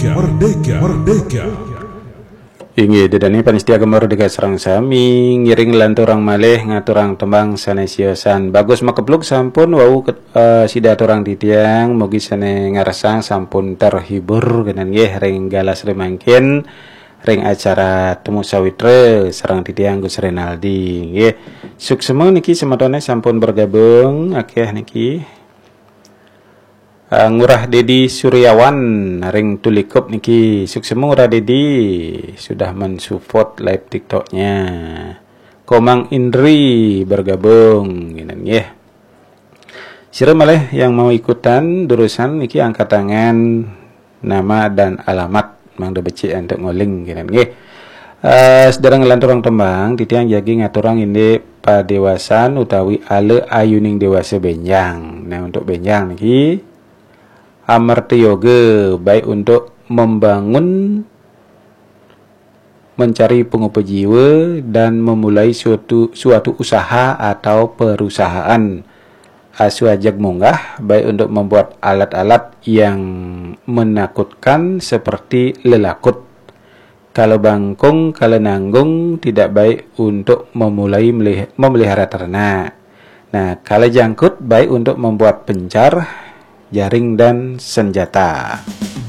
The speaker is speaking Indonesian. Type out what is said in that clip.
Ingi dedani panitia merdeka serang sami ngiring lanturang malih ngaturang tembang sanesiosan bagus makebluk sampun wau sida turang titiang mugi sane ngarasang sampun terhibur genan nggih ring galas remangkin ring acara temu sawitre serang titiang Gus Renaldi nggih suksema niki sematone sampun bergabung akeh niki Ngurah Dedi Suryawan ring tulikup niki suksemu Ngurah Dedi sudah mensupport live TikToknya. Komang Indri bergabung gini ya. Sira malih yang mau ikutan durusan niki angkat tangan nama dan alamat mang becik untuk ngoling gini nggih. Sedhereng lanturang tembang titiang jagi ngaturang ini padewasan utawi ale ayuning dewasa benjang. Nah untuk benjang niki amarta yoga baik untuk membangun, mencari pengupa jiwa dan memulai suatu usaha atau perusahaan. Asu ajak munggah baik untuk membuat alat-alat yang menakutkan seperti lelakut. Kalau bangkung, kalau nanggung tidak baik untuk memulai memelihara ternak. Nah, kalau jangkut baik untuk membuat pencar, jaring dan senjata.